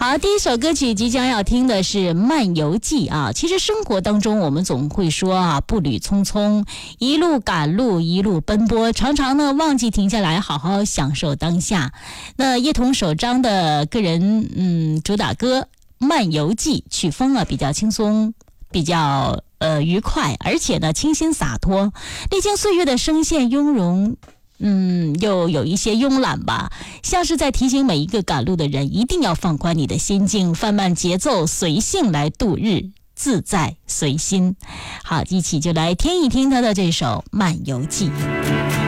好，第一首歌曲即将要听的是《漫游记》啊。其实生活当中我们总会说啊，步履匆匆，一路赶路，一路奔波，常常呢忘记停下来好好享受当下。那叶童首张的个人主打歌《漫游记》，曲风啊比较轻松，比较愉快，而且呢清新洒脱，历经岁月的声线雍容。又有一些慵懒吧，像是在提醒每一个赶路的人，一定要放宽你的心境，放慢节奏，随性来度日，自在随心。好，一起就来听一听他的这首《漫游记》。